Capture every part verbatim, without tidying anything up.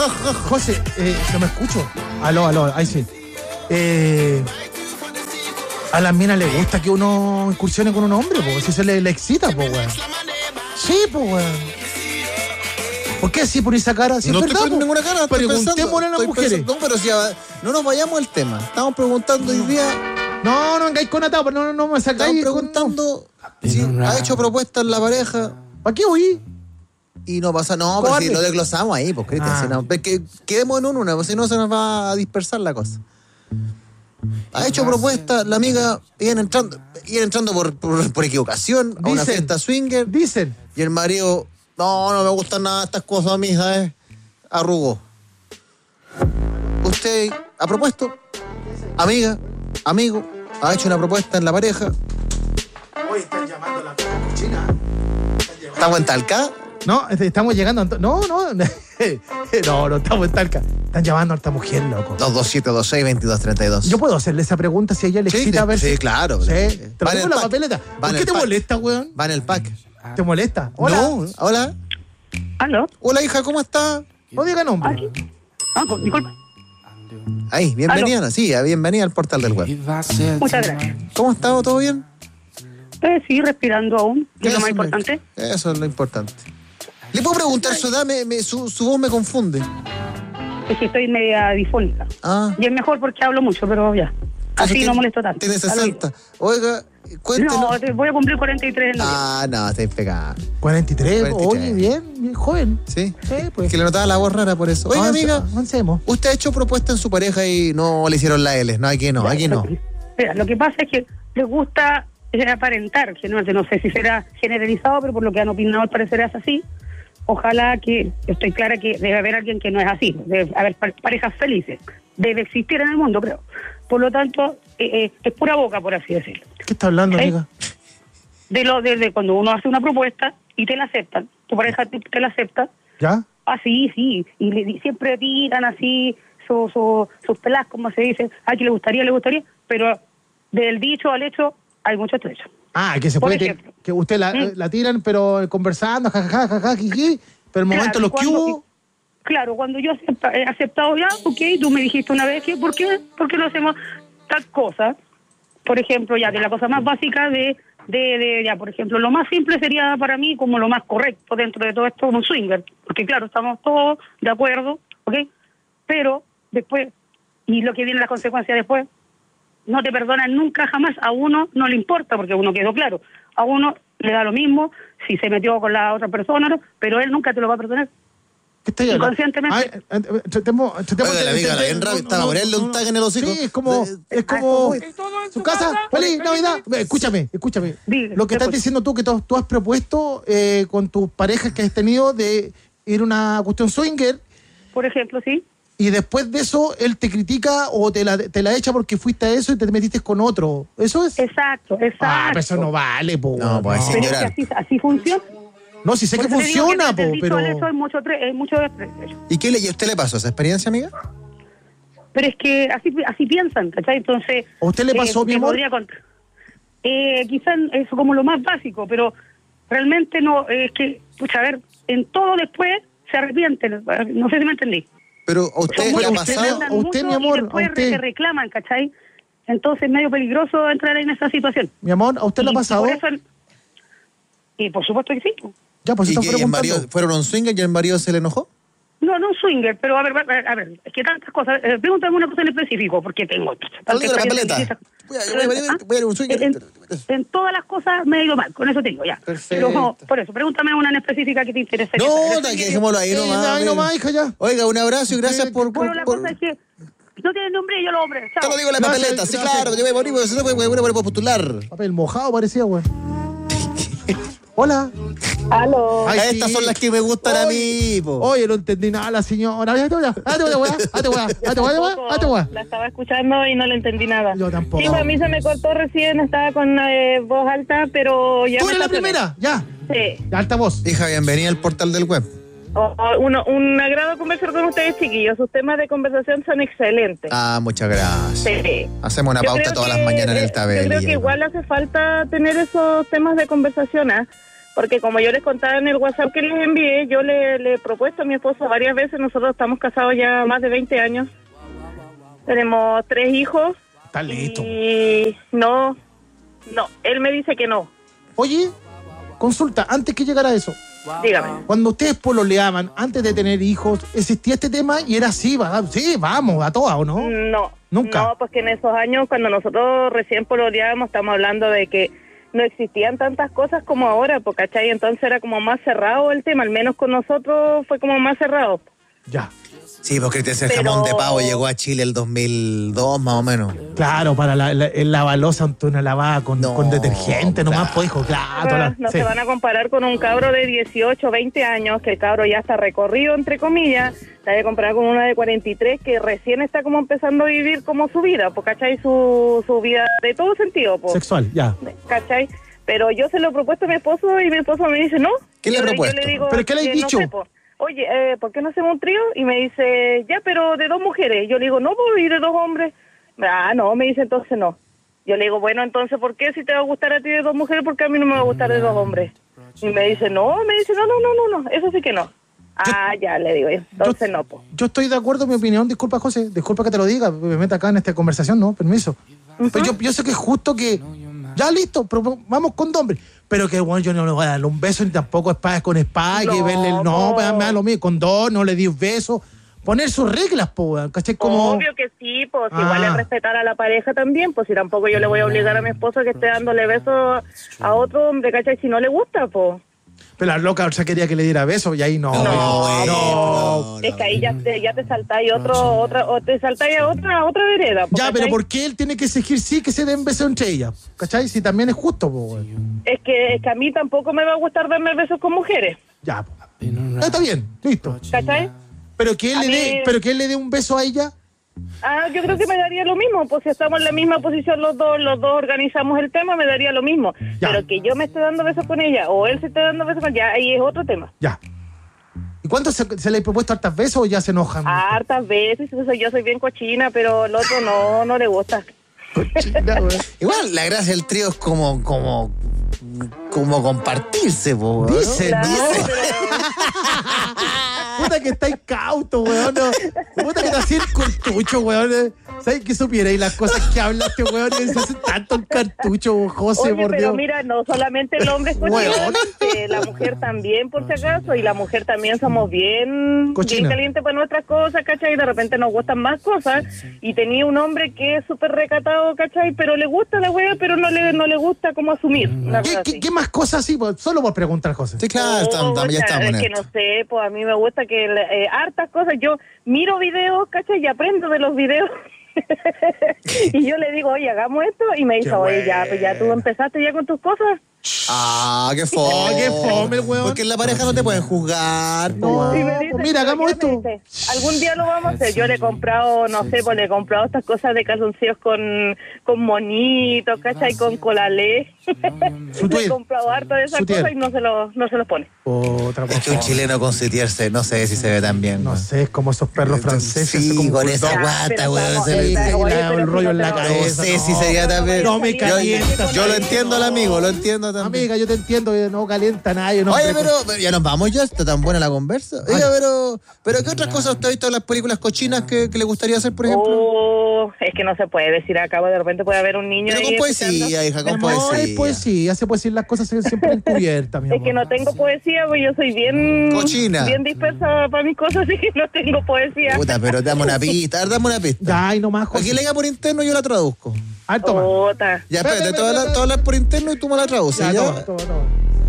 José, eh, no me escucho. Aló, aló, ahí sí. Eh, a las minas les gusta que uno incursione con un hombre, pues. Si se le, le excita, pues, weón. Sí, pues, weón. ¿Por qué así por esa cara? Si no es estoy verdad, poniendo ninguna cara. Preguntémosle a las mujeres. Pensando, no, pero si a, no nos vayamos al tema. Estamos preguntando hoy día. No, no vengáis con atado, no, no, no me sacáis. Estamos preguntando con... si ha hecho propuestas la pareja. ¿Para qué huí? Y no pasa, no, pero si lo desglosamos ahí, pues, Cristian. Ah. Si no, que, quedemos en una, pues si no se nos va a dispersar la cosa. Ha hecho propuestas, la amiga, iban entrando, iban entrando por, por, por equivocación a una fiesta swinger. Dicen. Y el marido, no, no me gustan nada estas cosas, mija, eh. Arrugó. Usted ha propuesto, amiga, amigo, ha hecho una propuesta en la pareja. Hoy están llamando a la cochina. ¿Estamos en Talca? No, estamos llegando. No, no. No, no estamos en Talca. Están llamando a esta mujer, loco. dos dos siete dos seis dos dos tres dos. Yo puedo hacerle esa pregunta si a ella le sí, excita a ver sí, si... claro. Sí, te va en pongo el la pack. papeleta. Va ¿Por en qué el te pack. molesta, weón? Va en el pack. ¿Te molesta? Hola. No, hola. ¿Aló? Hola, hija, ¿cómo está? No diga nombre. Aquí. Ah, pues, disculpa. Ahí, bienvenida, sí, bienvenida al portal del web. Muchas gracias. ¿Cómo ha estado? ¿Todo bien? Eh, sí, respirando aún, que es lo más Eso importante. me- Eso es lo importante. ¿Le puedo preguntar su edad? Me, me- su, su voz me confunde. Es que estoy media difónica. Ah. Y es mejor porque hablo mucho, pero ya. Así Tiene- no molesto tanto. Tiene Al sesenta. Oiga, cuéntenos. No, te voy a cumplir cuarenta y tres en noviembre. Ah, no, está impecable. cuarenta y tres, cuarenta y tres. oye, bien, bien joven. ¿Sí? Sí, pues. Es que le notaba la voz rara por eso. Oiga, Avance- amiga, Avancemos. usted ha hecho propuesta en su pareja y no le hicieron la L. No, aquí no, aquí no. Mira, lo que pasa es que les gusta eh, aparentar, que no, no sé si será generalizado, pero por lo que han opinado al parecer es así. Ojalá que, estoy clara que debe haber alguien que no es así, debe haber pa- parejas felices, debe existir en el mundo, creo. Por lo tanto, eh, eh, es pura boca, por así decirlo. ¿Qué está hablando, ¿Sí? amiga? De lo de cuando uno hace una propuesta y te la aceptan, tu pareja te, te la acepta, ¿Ya? ah, sí, sí, y, le- y siempre tiran así su, su, sus pelas, como se dice, ay, que le gustaría, le gustaría, pero del dicho al hecho hay mucho trecho. Ah, que se Por puede que, ejemplo. que usted la, Mm. la tiran, pero conversando, jajaja, jajaja, jiji, pero el momento Claro, los que cuando- hubo... Claro, cuando yo acepta- he aceptado ya, ok, tú me dijiste una vez que, ¿por qué? ¿Por qué no hacemos tal cosa? Por ejemplo, ya, de la cosa más básica de, de, de, ya, por ejemplo, lo más simple sería para mí como lo más correcto dentro de todo esto, un swinger, porque claro, estamos todos de acuerdo, ok, pero después, y lo que viene las consecuencias después, no te perdonan nunca jamás, a uno no le importa, porque a uno quedó claro, a uno le da lo mismo si se metió con la otra persona, ¿no? Pero él nunca te lo va a perdonar. ¿Qué está ahí hablando? Inconscientemente. Ay, eh, eh, tratemos- tratemos Oiga, de la amiga, la entender- bien rabia, no, estaba no, ponerle un no, tag en el hocico. Sí, es como... De- Es como... ¿En ¿Su casa? ¡Feliz Navidad! Ve, Escúchame, escúchame. Dile, Lo que ¿qué estás cosa? diciendo tú, que tú, tú has propuesto eh, con tus parejas que has tenido de ir a una cuestión swinger Por ejemplo, sí. y después de eso él te critica o te la, te la echa porque fuiste a eso y te metiste con otro. ¿Eso es? Exacto, exacto. Ah, pero eso no vale, po. No, weón, pues, Pero es señora. que así, así funciona. No, sí sé que Por eso te digo funciona, que del po, dicho pero... al hecho hay mucho, tre- hay mucho desprecio. ¿Y qué le, y a usted le pasó esa experiencia, amiga? Pero es que así así piensan, ¿cachai? Entonces... ¿A usted le pasó, eh, mi te amor? podría contar. Eh, quizás eso como lo más básico, pero realmente no, eh, es que, pucha, a ver, en todo después se arrepienten. No sé si me entendí. Pero a usted Son le ha muchos que pasado... mandan a usted, mucho mi amor, y después a usted. re- reclaman, ¿cachai? Entonces es medio peligroso entrar en esa situación. Mi amor, ¿a usted le ha Y pasado? Por eso el- y por supuesto que sí. Ya, pues ¿Y, están que, y el preguntando. marido, fueron a un swinger y el marido se le enojó? No, no un swinger, pero a ver, a ver, a ver, es que tantas cosas. Eh, pregúntame una cosa en específico, porque tengo tanta Algo de la experiencia papeleta. en Voy a, esas- voy a- voy a- voy a ir a un swinger. En, en todas las cosas me he ido mal, con eso te digo, ya. Perfecto. Pero no, por eso, pregúntame una en específica que te interese. No, que dejémoslo ahí Eh, nomás. ahí amiga. nomás, hija, ya. Oiga, un abrazo y gracias Eh, por... por, Bueno, la por- cosa es que no tiene nombre y yo lo hombre. Te Chao. lo digo en la Gracias, papeleta, sí, gracias. claro. Yo voy a morir, porque si no, voy a voy a poder postular. Papel mojado parecía, güey. Hola. Aló. Ay, Estas sí. son las que me gustan a Oye, mí, po. Oye, no entendí nada la señora. Hazte weá, hazte weá, hazte weá, hazte weá, hazte weá. La estaba escuchando y no le entendí nada. Yo tampoco. Sí, pues a mí se me cortó recién, estaba con eh, voz alta, pero ya ¿Tú me eres la estacioné. primera? Ya. Sí. Ya, alta voz. Hija, bienvenida al portal del web. Oh, oh, uno, un agrado conversar con ustedes, chiquillos. Sus temas de conversación son excelentes. Ah, muchas gracias. Sí. Hacemos una Yo pauta creo todas que, las mañanas en eh, el tabel. Yo creo que igual hace falta tener esos temas de conversación, ¿ah? Porque como yo les contaba en el WhatsApp que les envié, yo le, le he propuesto a mi esposo varias veces, nosotros estamos casados ya más de veinte años. Tenemos tres hijos. Está listo. Y no, no, él me dice que no. Oye, consulta, antes que llegara a eso. Dígame. Cuando ustedes pololeaban, antes de tener hijos, ¿existía este tema? Y era así, va, sí, vamos, a todas, ¿o no? No. Nunca. No, pues que en esos años, cuando nosotros recién pololeábamos, estamos hablando de que no existían tantas cosas como ahora, pues, ¿cachai? Entonces era como más cerrado el tema, al menos con nosotros fue como más cerrado. Ya. Sí, porque Cristian Pero- Jamón de Pavo llegó a Chile el dos mil dos, más o menos. Claro, para la, la, la balosa, una lavada con, No, con detergente, nomás, claro. pues, hijo, claro. toda la- No sí. se van a comparar con un cabro de dieciocho, veinte años, que el cabro ya está recorrido, entre comillas, se va a comparar con una de cuarenta y tres que recién está como empezando a vivir como su vida, pues, ¿cachai? Su, su vida de todo sentido, pues, Sexual, ya. ¿cachai? Pero yo se lo he propuesto a mi esposo y mi esposo me dice no. ¿Qué le ha Yo yo propuesto? digo ¿Pero qué le has que no dicho? sé, po. Oye, eh, ¿por qué no hacemos un trío? Y me dice, ya, pero de dos mujeres. Yo le digo, no, puedo ir de dos hombres. Ah, no, me dice, entonces no. Yo le digo, bueno, entonces, ¿por qué si te va a gustar a ti de dos mujeres? Porque a mí no me va a gustar de dos hombres. Y me dice, no, me dice, no, no, no, no, no, eso sí que no. Ah, ya, le digo, entonces no, pues. Yo estoy de acuerdo, mi opinión, disculpa, José, disculpa que te lo diga, me meta acá en esta conversación, no, permiso. Pero yo, yo sé que es justo que, ya listo, pero vamos con dos hombres. Pero que bueno, yo no le voy a darle un beso, ni tampoco espada con espada, No, que verle el no, po. pues, me da lo mismo, con dos, no le di un beso. Poner sus reglas, po, weón, ¿cachai? Como. Obvio que sí, pues Ah. igual es respetar a la pareja también, pues si tampoco yo le voy a obligar a mi esposo que esté dándole besos a otro hombre, ¿cachai? Si no le gusta, pues. Pero la loca, o sea, quería que le diera beso y ahí no. No, no, no, Es que ahí ya te, ya te saltáis otro, otra, o te saltáis a otra, otra vereda. po, Ya, pero ¿cachai? ¿por qué él tiene que exigir sí que se den besos entre ellas? ¿Cachai? Si también es justo, po, weón. Es que, es que a mí tampoco me va a gustar darme besos con mujeres, Ya, po. Ah, está bien, listo. ¿cachai? Pero que él A le mí- dé, pero que él le dé un beso a ella. Ah, yo creo que me daría lo mismo, pues si estamos en la misma posición los dos, los dos organizamos el tema, me daría lo mismo. Ya. Pero que yo me esté dando besos con ella o él se esté dando besos con ella, ahí es otro tema. Ya. ¿Y cuánto se, se le ha propuesto hartas veces o ya se enojan? Hartas veces, o sea, yo soy bien cochina, pero el otro no, no le gusta. Cochina, weón. Igual la gracia del trío es como, como, como compartirse, po, ¿no? Dicen, Claro, dicen. pero- Puta que estáis cauto, weón. No. Puta que te hacía el cartucho, weón. eh. ¿Sabes que supierais las cosas que habla este weón? Que se hace tanto el cartucho, José, Oye, por pero Dios. mira, no solamente el hombre es cochino, Weón. eh, la mujer también, por si acaso, y la mujer también somos bien, Cochina. bien calientes para nuestras cosas, ¿cachai? Y de repente nos gustan más cosas, y tenía un hombre que es súper recatado, ¿cachai? Pero le gusta la wea, pero no le, no le gusta como asumir. una ¿Qué, cosa qué, así. qué más cosas así? Pues, solo por preguntar, José. Sí, claro, tam- tam- ya pucha, estamos en es que esto. no sé, pues a mí me gusta que eh, hartas cosas, yo miro videos, ¿cachai? Y aprendo de los videos. Y yo le digo, oye, hagamos esto, y me dice, Qué oye, ya, pues ya tú empezaste ya con tus cosas. Ah, qué fome. Oh, qué fome el weón. Porque en la pareja no te pueden juzgar, po, No. weón. Y me dice, pues mira, hagamos ¿qué me esto. dice? Algún día lo vamos a hacer. Yo le he comprado, no sé, pues le he comprado estas cosas de calzoncillos con, con monitos, ¿cachai? Con colalé. Le Sutil. he comprado harto de esas Sutil. cosas y no se lo, no se los pone. Otra Es que un cosa. chileno con sitierse, no sé si se ve tan bien. No weón. sé, es como esos perros franceses. Sí, como con esa bulldog. guata, pero weón. vamos, se le- esta- Sí, oye, la- pero el si rollo no en la te lo- No cabeza. sé si no. sería también. No me Yo- calientas, Yo lo amigo. entiendo al amigo, lo entiendo también. Amiga, yo te entiendo, eh, no calienta a nadie. No, Oye, hombre, pero, pero ya nos vamos ya, está tan buena la conversa. Oiga, pero, pero ¿qué otras cosas usted ha visto en las películas cochinas que, que le gustaría hacer, por ejemplo? Oh, es que no se puede decir acá, de repente puede haber un niño Pero ahí con escuchando. poesía, hija, Mi con amor, poesía. es poesía, se puede decir las cosas siempre encubiertas, mi amor. Es que no tengo poesía, pues yo soy bien Cochina. bien dispersa para mis cosas, así que no tengo poesía. Puta, pero dame una pista, a ver, dame una pista. Ya, ay, nomás, José. Aquí le diga por interno, yo la traduzco. A ver, toma. Ota. Ya, Ve, ve, espérate, ve, tú ve, hablas ve. tú hablas por interno y tú me la traduces, Ya, ¿ya? toma, toma, toma.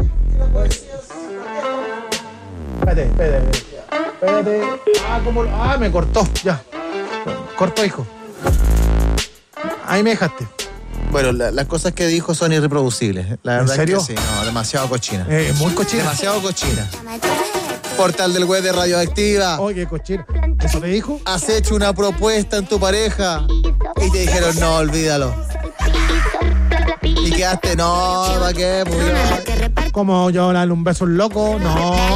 Espérate, espérate, espérate. Ah, como, ah, me cortó, ya. Cortó, hijo. Ahí me dejaste. Bueno, la- las cosas que dijo son irreproducibles. La ¿En verdad serio? es que sí, no, demasiado cochina. Eh, muy cochina. Demasiado cochina. Portal del web de Radioactiva. Oye, cochina. ¿Eso te dijo? Has hecho una propuesta en tu pareja y te dijeron, no, olvídalo. Y quedaste, no, ¿para qué? Pues, Como yo darle un beso al loco, no.